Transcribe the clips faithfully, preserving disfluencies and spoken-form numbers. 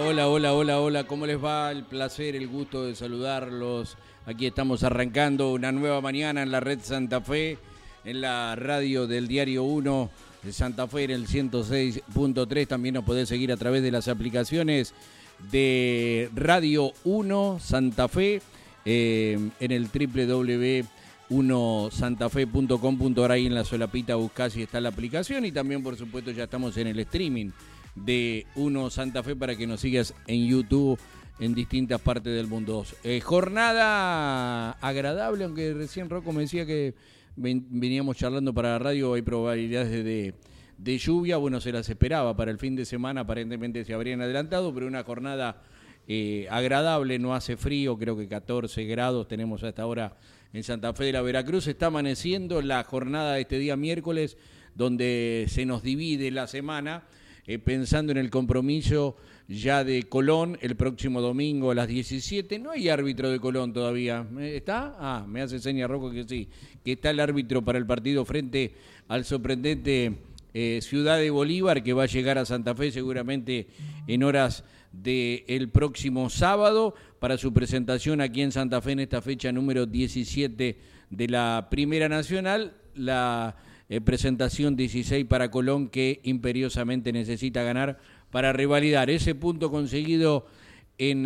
Hola, hola, hola, hola, ¿cómo les va? El placer, el gusto de saludarlos. Aquí estamos arrancando una nueva mañana en la red Santa Fe, en la radio del Diario uno de Santa Fe en el ciento seis punto tres. También nos podés seguir a través de las aplicaciones de Radio uno Santa Fe, eh, en el doble u doble u doble u punto uno santa fe punto com punto a r. Ahí en la solapita buscás y está la aplicación, y también por supuesto ya estamos en el streaming de uno Santa Fe para que nos sigas en YouTube en distintas partes del mundo. Eh, jornada agradable, aunque recién Rocco me decía que ven, veníamos charlando para la radio, hay probabilidades de, de, de lluvia. Bueno, se las esperaba para el fin de semana, aparentemente se habrían adelantado, pero una jornada eh, agradable, no hace frío, creo que catorce grados tenemos hasta ahora en Santa Fe de la Veracruz. Está amaneciendo la jornada de este día miércoles, donde se nos divide la semana, eh, pensando en el compromiso ya de Colón el próximo domingo a las diecisiete. No hay árbitro de Colón todavía. ¿Está? Ah, me hace seña Rocco que sí, que está el árbitro para el partido frente al sorprendente eh, Ciudad de Bolívar, que va a llegar a Santa Fe seguramente en horas del próximo sábado para su presentación aquí en Santa Fe en esta fecha número diecisiete de la Primera Nacional. La eh, presentación dieciséis para Colón, que imperiosamente necesita ganar para revalidar ese punto conseguido en,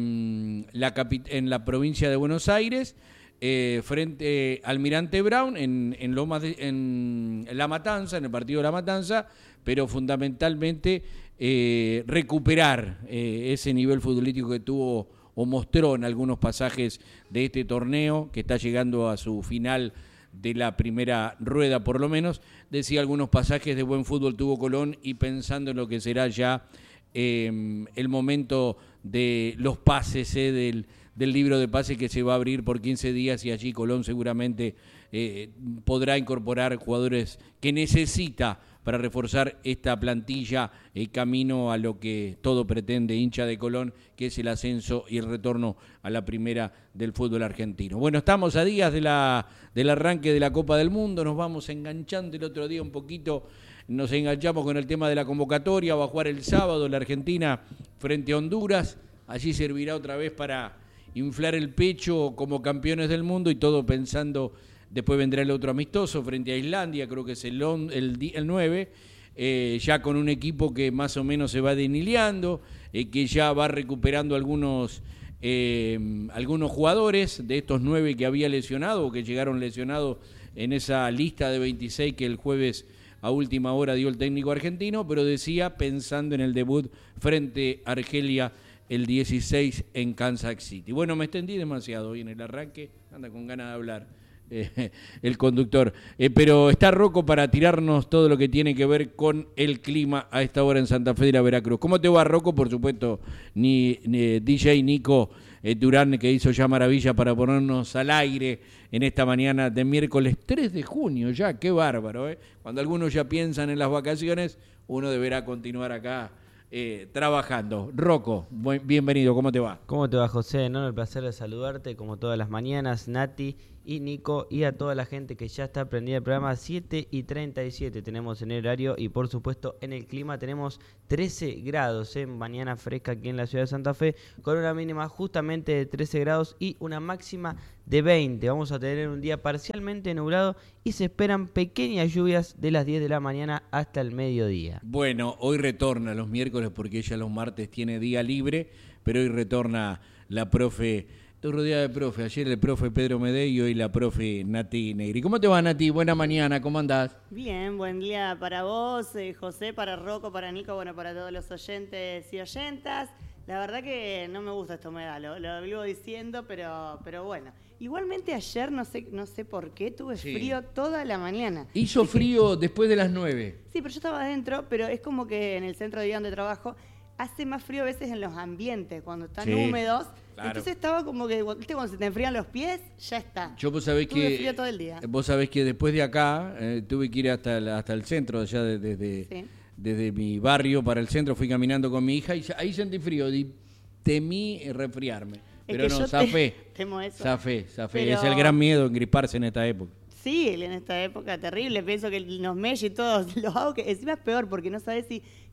eh, la, capi- en la provincia de Buenos Aires, eh, frente al Almirante Brown en, en, Lomas de, en La Matanza, en el partido de La Matanza, pero fundamentalmente eh, recuperar eh, ese nivel futbolístico que tuvo o mostró en algunos pasajes de este torneo, que está llegando a su final de la primera rueda por lo menos. Decía, algunos pasajes de buen fútbol tuvo Colón, y pensando en lo que será ya eh, el momento de los pases, eh, del, del libro de pases que se va a abrir por quince días, y allí Colón seguramente eh, podrá incorporar jugadores que necesita para reforzar esta plantilla, eh, camino a lo que todo pretende hincha de Colón, que es el ascenso y el retorno a la primera del fútbol argentino. Bueno, estamos a días de la, del arranque de la Copa del Mundo, nos vamos enganchando. El otro día un poquito nos enganchamos con el tema de la convocatoria. Va a jugar el sábado la Argentina frente a Honduras, allí servirá otra vez para inflar el pecho como campeones del mundo, y todo pensando. Después vendrá el otro amistoso frente a Islandia, creo que es el, el, el nueve, eh, ya con un equipo que más o menos se va denileando, eh, que ya va recuperando algunos, eh, algunos jugadores de estos nueve que había lesionado o que llegaron lesionados en esa lista de veintiséis que el jueves a última hora dio el técnico argentino, pero decía pensando en el debut frente a Argelia el dieciséis en Kansas City. Bueno, me extendí demasiado hoy en el arranque, anda con ganas de hablar. Eh, el conductor, eh, pero está Rocco para tirarnos todo lo que tiene que ver con el clima a esta hora en Santa Fe de la Veracruz. ¿Cómo te va, Rocco? Por supuesto, ni, ni D J Nico eh, Durán, que hizo ya maravilla para ponernos al aire en esta mañana de miércoles tres de junio, ya, qué bárbaro, ¿eh? Cuando algunos ya piensan en las vacaciones, uno deberá continuar acá Eh, trabajando. Rocco, buen, bienvenido, ¿cómo te va? ¿Cómo te va, José? No, el placer de saludarte como todas las mañanas, Nati y Nico, y a toda la gente que ya está prendida el programa. Siete y treinta y siete tenemos en el horario, y por supuesto en el clima tenemos trece grados, ¿eh? Mañana fresca aquí en la ciudad de Santa Fe, con una mínima justamente de trece grados y una máxima de veinte. Vamos a tener un día parcialmente nublado y se esperan pequeñas lluvias de las diez de la mañana hasta el mediodía. Bueno, hoy retorna los miércoles porque ella los martes tiene día libre, pero hoy retorna la profe, estoy rodeada de profe, ayer el profe Pedro Medey y hoy la profe Nati Negri. ¿Cómo te va, Nati? Buena mañana, ¿cómo andás? Bien, buen día para vos, eh, José, para Rocco, para Nico, bueno, para todos los oyentes y oyentas. La verdad que no me gusta esta humedad, lo, lo vivo diciendo, pero, pero bueno. Igualmente ayer, no sé, no sé por qué, tuve sí. frío toda la mañana. Hizo frío después de las nueve. Sí, pero yo estaba adentro, pero es como que en el centro de día donde trabajo hace más frío a veces en los ambientes, cuando están sí, húmedos. Claro. Entonces estaba como que, ¿viste? Cuando se te enfrían los pies, ya está. Yo vos sabés tuve que frío todo el día. Vos sabés que después de acá eh, tuve que ir hasta el, hasta el centro, allá desde de, sí. desde mi barrio para el centro, fui caminando con mi hija y ahí sentí frío y temí resfriarme. Es pero que no, yo zafé. Te, temo eso. Zafé, zafé. Pero... Es el gran miedo, engriparse en esta época. Sí, en esta época terrible. Pienso que los Messi y todos los hago, que encima es peor porque no sabes si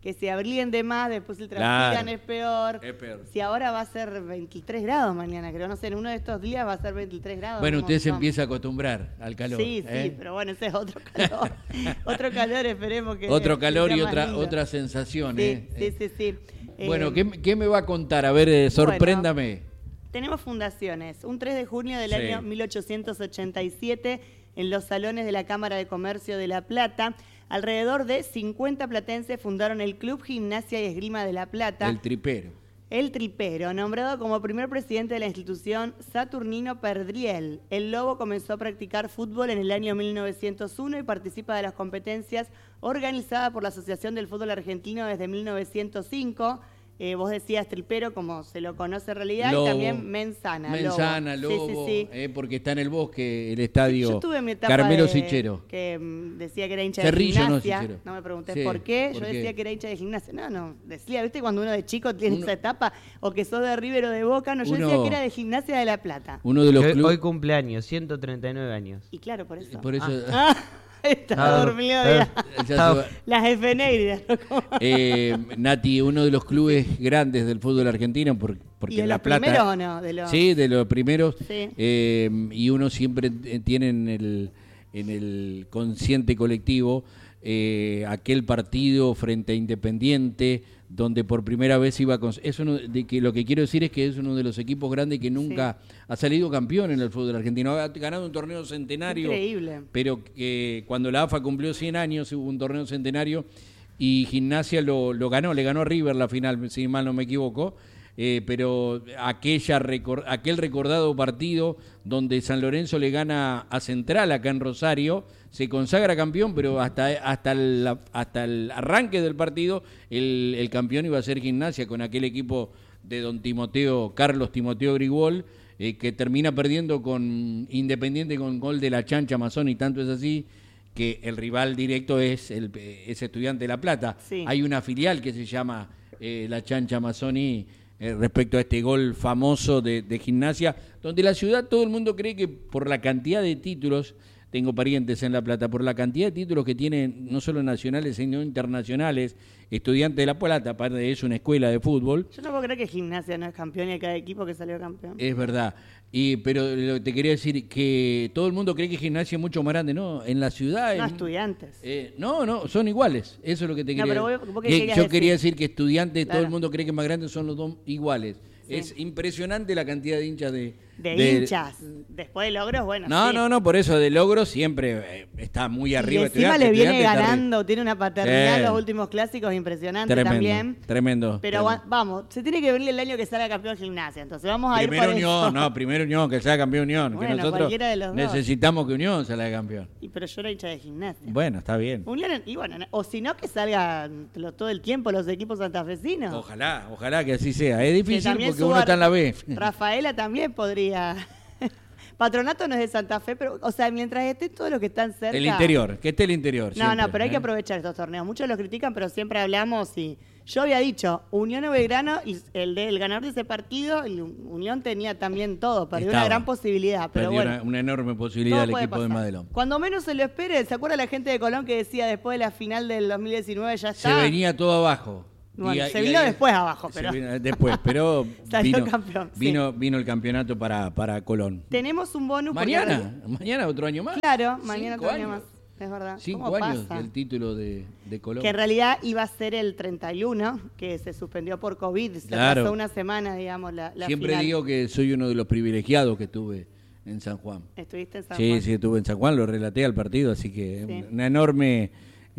que se abriguen de más, después el transpiran, Claro. es peor. Es peor. Si ahora va a ser veintitrés grados mañana, creo, no sé, en uno de estos días va a ser veintitrés grados. Bueno, un usted se montón. empieza a acostumbrar al calor. Sí, sí, ¿eh? pero bueno, ese es otro calor. Otro calor, esperemos que Otro que calor sea y más otra lindo. otra sensación. Sí, ¿eh? sí, sí, sí. Bueno, Eh, ¿qué, qué me va a contar? A ver, eh, sorpréndame. Tenemos fundaciones. Un tres de junio del Sí. año mil ochocientos ochenta y siete, en los salones de la Cámara de Comercio de La Plata, alrededor de cincuenta platenses fundaron el Club Gimnasia y Esgrima de La Plata. El tripero. El Tripero, nombrado como primer presidente de la institución Saturnino Perdriel. El Lobo comenzó a practicar fútbol en el año mil novecientos uno y participa de las competencias organizadas por la Asociación del Fútbol Argentino desde mil novecientos cinco. Eh, vos decías Tripero, como se lo conoce en realidad, Lobo. y también Menzana. Menzana, Lobo. Lobo, Sí, sí, sí. eh, porque está en el bosque, el estadio Yo tuve mi etapa Carmelo de- Sichero. que mm, decía que era hincha Cerrillo, de no, gimnasia. Sichero. No, me pregunté Sí, por qué. ¿por Yo qué? decía que era hincha de gimnasia. No, no, decía, ¿viste? Cuando uno de chico tiene Uno- esa etapa, o que sos de River o de Boca, no, yo Uno- decía que era de Gimnasia de La Plata. Uno de los Que hoy, hoy clubes. cumpleaños, ciento treinta y nueve años. Y claro, por eso. Por eso. Ah, está Ah, dormido ah, ya. ya Ah, se va- Las efemérides, ¿no? Como- Eh, Nati, uno de los clubes grandes del fútbol argentino, por- porque ¿Y de La los Plata. primeros o no? De los... Sí, de los primeros. Sí. Eh, y uno siempre eh, tiene en el, en el consciente colectivo eh, aquel partido frente a Independiente, donde por primera vez iba con... Es uno de que, lo que quiero decir es que es uno de los equipos grandes que nunca ha salido campeón en el fútbol argentino. Ha ganado un torneo centenario. Increíble. Pero que cuando la A F A cumplió cien años hubo un torneo centenario y Gimnasia lo, lo ganó, le ganó a River la final, si mal no me equivoco. Eh, pero aquella recor- aquel recordado partido donde San Lorenzo le gana a Central acá en Rosario, se consagra campeón, pero hasta, hasta, el, hasta el arranque del partido el, el campeón iba a ser Gimnasia con aquel equipo de don Timoteo, Carlos Timoteo Grigol, eh, que termina perdiendo con Independiente con gol de la Chancha Mazón, y tanto es así que el rival directo es el es Estudiante de La Plata. Sí. Hay una filial que se llama eh, la Chancha Mazzoni eh, respecto a este gol famoso de, de Gimnasia, donde la ciudad, todo el mundo cree que por la cantidad de títulos, tengo parientes en La Plata, por la cantidad de títulos que tienen, no solo nacionales, sino internacionales, Estudiante de La Plata, aparte de eso, una escuela de fútbol. Yo no puedo creer que Gimnasia no es campeón y hay cada equipo que salió campeón. Es verdad. Y, pero lo que te quería decir que todo el mundo cree que Gimnasia es mucho más grande, ¿no? En la ciudad... No, en- Estudiantes. Eh, no, no, son iguales. Eso es lo que te No, quería pero decir. vos- vos qué Que querías yo decir. quería decir que estudiantes, todo Claro. el mundo cree que más grandes son los dos iguales. Sí. Es impresionante la cantidad de hinchas de... De, de- hinchas. Después de logros, bueno. No, sí. no, no, por eso de logros siempre eh, está muy Y arriba. encima Estudiantes, le viene Estudiantes está ganando, tiene una paternidad en Sí. los últimos clásicos impresionante Tremendo, también. tremendo. Pero tremendo. agua- vamos, se tiene que venir el año que salga campeón Gimnasia. Entonces vamos a ir Primero por Unión, eso. no, primero Unión, que sea campeón Unión. Bueno, que nosotros cualquiera de los dos. necesitamos que Unión sea la campeón. Y, pero yo era hincha de Gimnasia. Bueno, está bien. Unión, y bueno, o si no, que salgan lo- todo el tiempo los equipos santafesinos. Ojalá, ojalá que así sea. Es Que difícil también porque uno suba- está en la B. Rafaela también podría. Patronato no es de Santa Fe, pero, o sea, mientras estén todos los que están cerca. El interior, que esté el interior. No, siempre, no, pero hay ¿eh? que aprovechar estos torneos. Muchos los critican, pero siempre hablamos y yo había dicho, Unión o Belgrano, y el, de, el ganador de ese partido, el Unión tenía también todo, perdió Estaba. una gran posibilidad, pero Perdió bueno. una, una enorme posibilidad todo del puede equipo de pasar. Madelón. Cuando menos se lo espere, ¿se acuerda la gente de Colón que decía después de la final del dos mil diecinueve ya Se está? venía todo abajo. Bueno, Y- se y vino ahí- después abajo, se pero vino después, pero Salió vino, campeón, sí. vino, vino el campeonato para, para Colón. tenemos un bonus. porque- Mañana, mañana otro año más. Claro, mañana Cinco otro año años. más. Es verdad. Cinco ¿Cómo años pasa? del título de, de Colón. Que en realidad iba a ser el treinta y uno, que se suspendió por COVID. Se Claro. pasó una semana, digamos, la, la Siempre final. digo que soy uno de los privilegiados que tuve en San Juan. ¿Estuviste en San Sí, Juan? sí, estuve en San Juan, lo relaté al partido, así que Sí. una enorme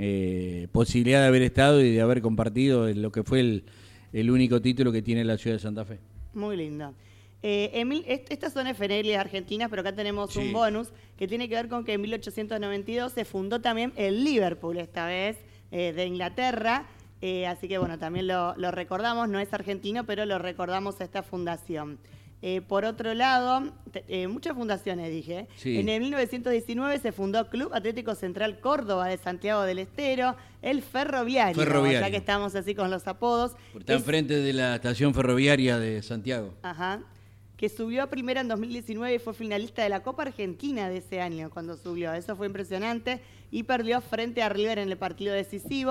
eh, posibilidad de haber estado y de haber compartido en lo que fue el, el único título que tiene la ciudad de Santa Fe. Muy lindo. Eh, Emil, est- estas son efemérides argentinas, pero acá tenemos Sí. un bonus que tiene que ver con que en mil ochocientos noventa y dos se fundó también el Liverpool, esta vez eh, de Inglaterra. Eh, así que bueno, también lo, lo recordamos, no es argentino, pero lo recordamos a esta fundación. Eh, por otro lado, te- eh, muchas fundaciones dije. Sí. En el mil novecientos diecinueve se fundó Club Atlético Central Córdoba de Santiago del Estero, el Ferroviario, Ferroviario. ya que estamos así con los apodos. Está Es- enfrente de la estación ferroviaria de Santiago. Ajá. Que subió a primera en dos mil diecinueve y fue finalista de la Copa Argentina de ese año cuando subió. Eso fue impresionante y perdió frente a River en el partido decisivo.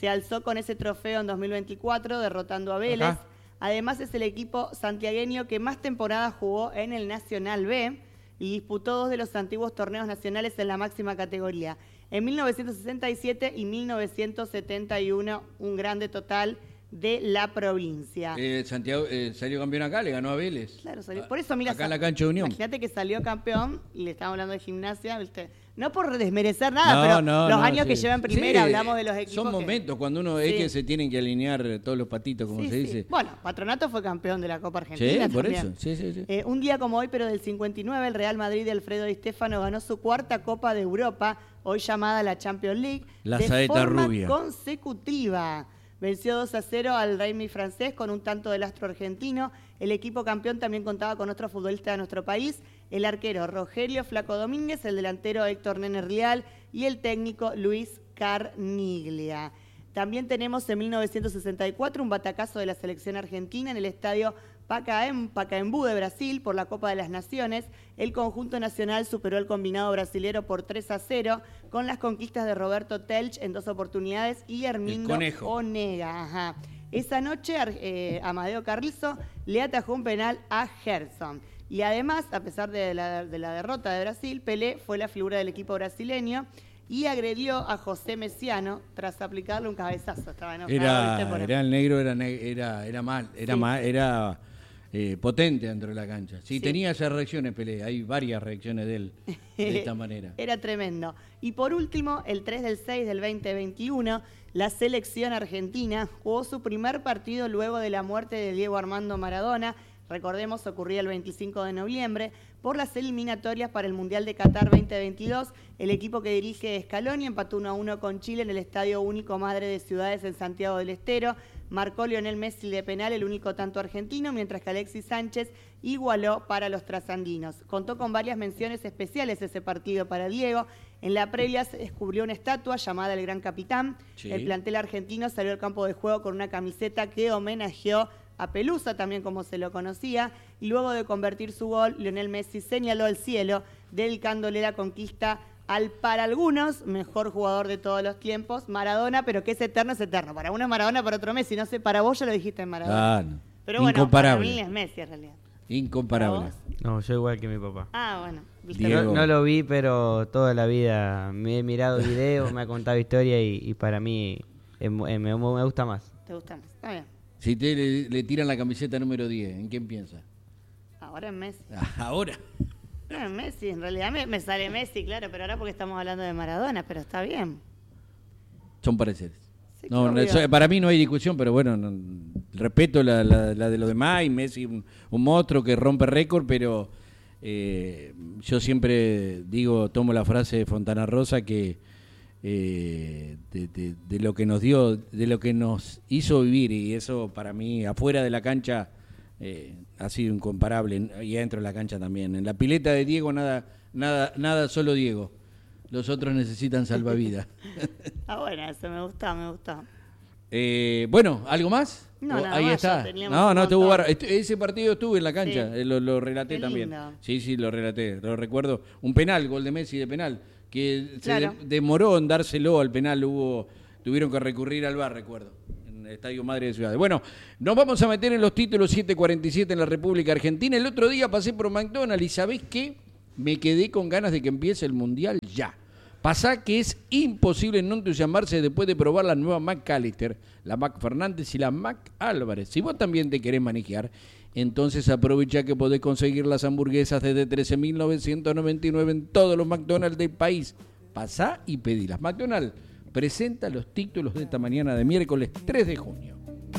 se alzó con ese trofeo en dos mil veinticuatro, derrotando a Vélez. Ajá. Además, es el equipo santiagueño que más temporadas jugó en el Nacional B y disputó dos de los antiguos torneos nacionales en la máxima categoría. En mil novecientos sesenta y siete y mil novecientos setenta y uno, un grande total de la provincia. Eh, Santiago eh, salió campeón acá, le ganó a Vélez. Claro, salió. Por eso, mira, acá en la cancha de Unión. Imagínate que salió campeón y le estamos hablando de Gimnasia, ¿viste? No por desmerecer nada, No, pero no, los no, años sí. que lleva en primera, Sí, hablamos de los equipos. Son que- momentos cuando uno Sí. es que se tienen que alinear todos los patitos, como Sí, se sí. dice. Bueno, Patronato fue campeón de la Copa Sí, Argentina. por también. eso. Sí, sí, sí. Eh, un día como hoy, pero del cincuenta y nueve, el Real Madrid de Alfredo Di Stéfano ganó su cuarta Copa de Europa, hoy llamada la Champions League, La de saeta forma rubia. consecutiva. Venció dos a cero al Racing francés con un tanto del astro argentino. El equipo campeón también contaba con otro futbolista de nuestro país, el arquero Rogelio Flaco Domínguez, el delantero Héctor Nene Rial y el técnico Luis Carniglia. También tenemos en mil novecientos sesenta y cuatro un batacazo de la selección argentina en el estadio Pacaem- Pacaembu de Brasil por la Copa de las Naciones. El conjunto nacional superó al combinado brasilero por tres a cero con las conquistas de Roberto Telch en dos oportunidades y Hermindo conejo. Onega. Ajá. Esa noche Ar- eh, Amadeo Carrizo le atajó un penal a Gerson. Y además, a pesar de la, de la derrota de Brasil, Pelé fue la figura del equipo brasileño y agredió a José Messiano tras aplicarle un cabezazo. Estaba enojado, Era, ¿viste? Por- era el negro, era ne- era, era mal, era Sí. mal, era eh, potente dentro de la cancha. Sí, Sí. tenía esas reacciones, Pelé. Hay varias reacciones de él de esta manera. Era tremendo. Y por último, el tres del seis del veinte veintiuno, la selección argentina jugó su primer partido luego de la muerte de Diego Armando Maradona. Recordemos, ocurría el veinticinco de noviembre. Por las eliminatorias para el Mundial de Qatar veinte veintidós, el equipo que dirige Scaloni empató uno a uno con Chile en el Estadio Único Madre de Ciudades en Santiago del Estero. Marcó Lionel Messi de penal, el único tanto argentino, mientras que Alexis Sánchez igualó para los trasandinos. Contó con varias menciones especiales ese partido para Diego. En la previa se descubrió una estatua llamada El Gran Capitán. Sí. El plantel argentino salió al campo de juego con una camiseta que homenajeó a Pelusa, también como se lo conocía, y luego de convertir su gol, Lionel Messi señaló al cielo, dedicándole la conquista al, para algunos, mejor jugador de todos los tiempos, Maradona, pero que es eterno, es eterno. Para uno es Maradona, para otro Messi. No sé, para vos ya lo dijiste en Maradona. Ah, no. Pero bueno, Incomparable. para mí es Messi en realidad. Incomparable. ¿Para vos? No, yo igual que mi papá. Ah, bueno. ¿viste? Diego. No, no lo vi, pero toda la vida me he mirado videos, me ha contado historia y, y para mí es mu- eh, me, me gusta más. ¿Te gusta más? Está bien. Si te le, le tiran la camiseta número diez, ¿en quién piensa? Ahora es Messi. Ahora. No, es Messi. En realidad me, me sale Messi, claro, pero ahora porque estamos hablando de Maradona, pero está bien. Son pareceres. Sí, No, no, obvio. eso- para mí no hay discusión, pero bueno, no- respeto la, la- la de los demás y Messi un, un monstruo que rompe récord, pero eh, yo siempre digo, tomo la frase de Fontana Rosa que eh, de, de- de lo que nos dio, de lo que nos hizo vivir, y eso para mí afuera de la cancha eh, ha sido incomparable, y adentro de la cancha también. En la pileta de Diego nada, nada, nada, solo Diego. Los otros necesitan salvavidas. Ah, bueno, eso me gustó, me gustó. Eh, bueno, ¿algo más? No, O- nada Ahí más, está. ya teníamos No, un no, estuvo montón. bar- est- ese partido estuve en la cancha, Sí. eh, lo, lo relaté Qué también. lindo. Sí, sí, lo relaté, lo recuerdo. Un penal, gol de Messi de penal, que se Claro. de- demoró en dárselo al penal, hubo tuvieron que recurrir al V A R, recuerdo, en el Estadio Madre de Ciudades. Bueno, nos vamos a meter en los títulos siete cuarenta y siete en la República Argentina. El otro día pasé por McDonald's y ¿sabés qué? Me quedé con ganas de que empiece el Mundial ya. Pasá que es imposible no entusiasmarse después de probar la nueva McAllister, la Mac Fernández y la Mac Álvarez. Si vos también te querés manejar, entonces aprovecha que podés conseguir las hamburguesas desde trece mil novecientos noventa y nueve en todos los McDonald's del país. Pasá y pedilas. McDonald's presenta los títulos de esta mañana de miércoles tres de junio.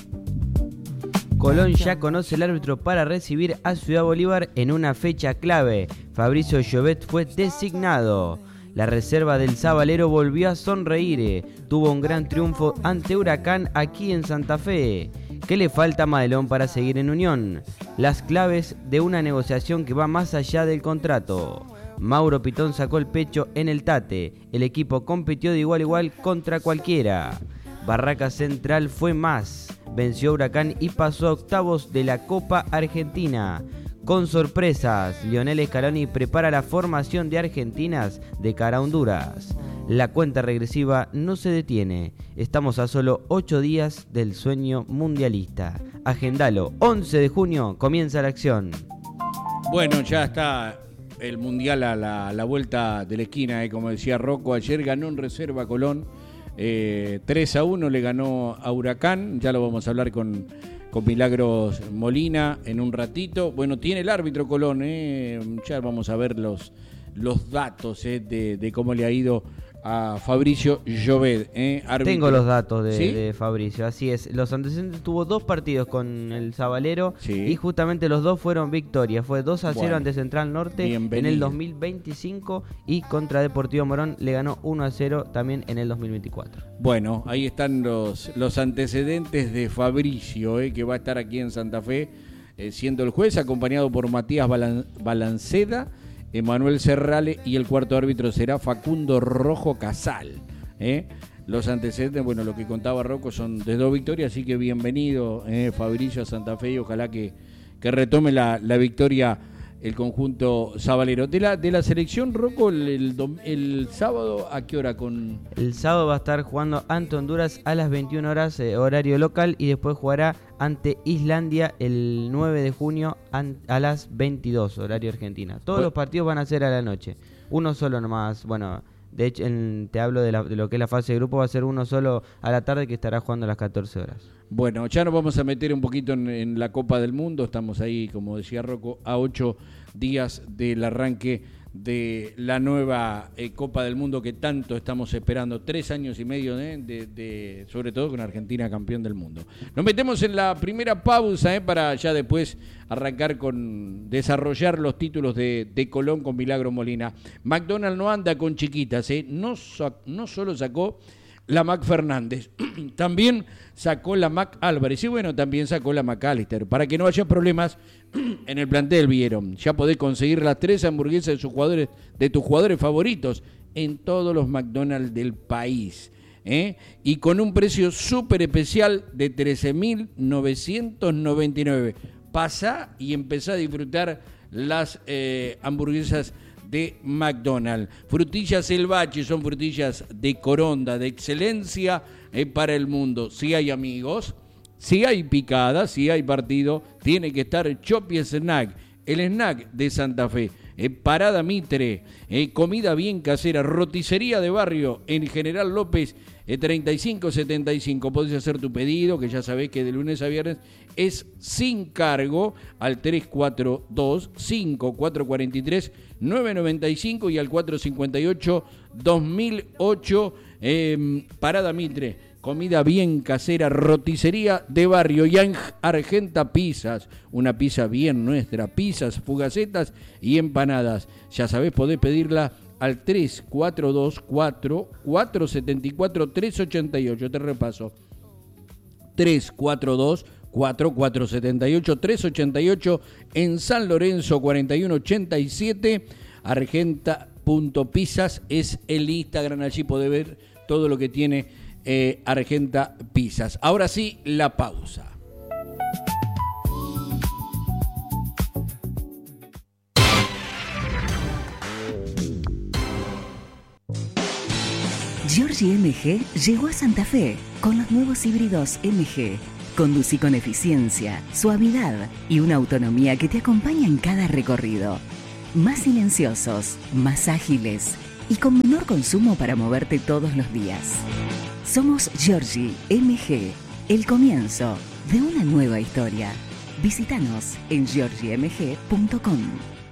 Colón ya conoce el árbitro para recibir a Ciudad Bolívar en una fecha clave. Fabricio Llobet fue designado. La reserva del Zabalero volvió a sonreír. Tuvo un gran triunfo ante Huracán aquí en Santa Fe. ¿Qué le falta a Madelón para seguir en Unión? Las claves de una negociación que va más allá del contrato. Mauro Pitón sacó el pecho en el Tate. El equipo compitió de igual a igual contra cualquiera. Barraca Central fue más. Venció a Huracán y pasó a octavos de la Copa Argentina. con sorpresas. Lionel Scaloni prepara la formación de argentinas de cara a Honduras. La cuenta regresiva no se detiene. Estamos a solo ocho días del sueño mundialista. Agendalo, once de junio comienza la acción. Bueno, ya está el Mundial a la, a la vuelta de la esquina, eh, como decía Rocco. Ayer ganó en reserva Colón, eh, tres a uno le ganó a Huracán. Ya lo vamos a hablar con, con Milagros Molina en un ratito. Bueno, tiene el árbitro Colón, eh, ya vamos a ver los, los datos eh, de, de cómo le ha ido a Fabricio Llobet, ¿eh? Tengo los datos de, ¿Sí? de Fabricio, así es. Los antecedentes, tuvo dos partidos con el Sabalero, sí, y justamente los dos fueron victorias. Fue dos a cero bueno, ante Central Norte bienvenido. en el dos mil veinticinco y contra Deportivo Morón le ganó uno a cero también en el dos mil veinticuatro. Bueno, ahí están los, los antecedentes de Fabricio, ¿eh? Que va a estar aquí en Santa Fe eh, siendo el juez, acompañado por Matías Balan- Balanceda, Emanuel Serrale, y el cuarto árbitro será Facundo Rojo Casal. ¿eh? Los antecedentes, bueno, lo que contaba Rocco son de dos victorias, así que bienvenido eh, Fabricio a Santa Fe y ojalá que, que retome la, la victoria el conjunto sabalero. De la, de la selección, Rocco, el, el, dom- el sábado, ¿a qué hora? Con El sábado va a estar jugando ante Honduras a las veintiuna horas, eh, horario local, y después jugará ante Islandia el nueve de junio an- a las veintidós, horario argentina. Todos Bueno. los partidos van a ser a la noche. Uno solo nomás, bueno, de hecho en- te hablo de, la- de lo que es la fase de grupo, va a ser uno solo a la tarde que estará jugando a las catorce horas. Bueno, ya nos vamos a meter un poquito en, en la Copa del Mundo. Estamos ahí, como decía Rocco, a ocho días del arranque de la nueva eh, Copa del Mundo que tanto estamos esperando. Tres años y medio, ¿eh? de, de, sobre todo con Argentina campeón del mundo. Nos metemos en la primera pausa ¿eh? para ya después arrancar con desarrollar los títulos de, de Colón con Milagro Molina. McDonald's no anda con chiquitas, ¿eh? no, sa- no solo sacó la Mac Fernández, también sacó la Mac Álvarez y bueno, también sacó la McAllister. Para que no haya problemas en el plantel, vieron, ya podés conseguir las tres hamburguesas de, sus jugadores, de tus jugadores favoritos en todos los McDonald's del país. ¿eh? Y con un precio súper especial de trece mil novecientos noventa y nueve. Pasá y empezá a disfrutar las eh, hamburguesas de McDonald's. Frutillas El Bache son frutillas de Coronda, de excelencia eh, para el mundo. Si hay amigos, si hay picada, si hay partido, tiene que estar Chopi Snack, el snack de Santa Fe. Eh, Parada Mitre, eh, comida bien casera, roticería de barrio en General López eh, treinta y cinco setenta y cinco. Podés hacer tu pedido, que ya sabés que de lunes a viernes es sin cargo, al tres cuatro dos, cinco cuatro cuatro tres, nueve nueve cinco y al cuatro cinco ocho, dos mil ocho. eh, Parada Mitre. Comida bien casera, roticería de barrio y Argenta Pizzas, una pizza bien nuestra, pizzas, fugacetas y empanadas. Ya sabés, podés pedirla al tres cuatro dos cuatro, cuatro siete cuatro, tres ocho ocho. Te repaso. tres cuatro dos cuatro, cuatro siete ocho, tres ocho ocho en San Lorenzo cuarenta y uno ochenta y siete. Argenta punto pizzas es el Instagram, allí podés ver todo lo que tiene Eh, Argenta Pizzas. Ahora sí, la pausa. Giorgi M G llegó a Santa Fe con los nuevos híbridos M G. Conducí con eficiencia, suavidad y una autonomía que te acompaña en cada recorrido. Más silenciosos, más ágiles y con menor consumo para moverte todos los días. Somos Giorgi M G, el comienzo de una nueva historia. Visítanos en giorgi m g punto com.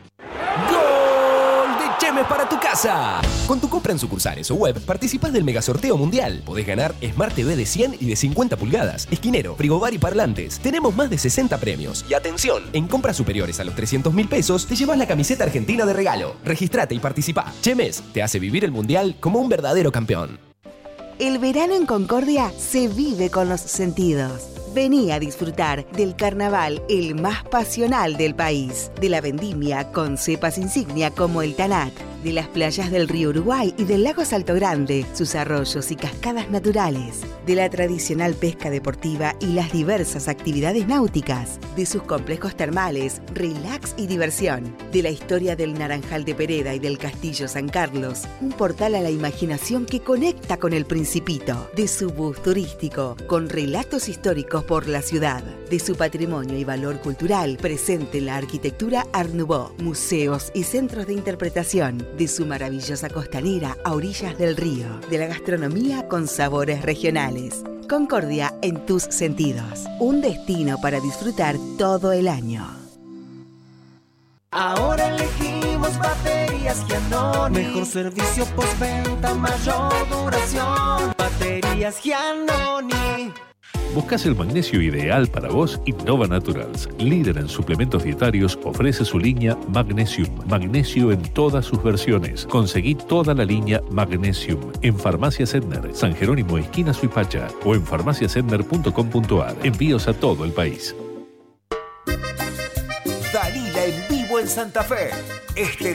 ¡Gol de Chemes para tu casa! Con tu compra en sucursales o web, participás del megasorteo mundial. Podés ganar Smart T V de cien y de cincuenta pulgadas, esquinero, frigobar y parlantes. Tenemos más de sesenta premios. Y atención, en compras superiores a los trescientos mil pesos, te llevas la camiseta argentina de regalo. Registrate y participá. Chemes te hace vivir el mundial como un verdadero campeón. El verano en Concordia se vive con los sentidos. Vení a disfrutar del carnaval el más pasional del país, de la vendimia con cepas insignia como el Tanat, de las playas del río Uruguay y del lago Salto Grande, sus arroyos y cascadas naturales, de la tradicional pesca deportiva y las diversas actividades náuticas, de sus complejos termales, relax y diversión, de la historia del Naranjal de Pereda y del Castillo San Carlos, un portal a la imaginación que conecta con el Principito, de su bus turístico, con relatos históricos por la ciudad, de su patrimonio y valor cultural presente en la arquitectura Art Nouveau, museos y centros de interpretación, de su maravillosa costanera a orillas del río, de la gastronomía con sabores regionales. Concordia en tus sentidos, un destino para disfrutar todo el año. Ahora elegimos baterías Giannoni. Mejor servicio postventa, mayor duración. Baterías Giannoni. ¿Buscas el magnesio ideal para vos? Innova Naturals, líder en suplementos dietarios, ofrece su línea Magnesium. Magnesio en todas sus versiones. Conseguí toda la línea Magnesium en Farmacia Sedner, San Jerónimo, esquina Suipacha, o en farmacia sedner punto com punto ar. Envíos a todo el país. Dalila en vivo en Santa Fe. Este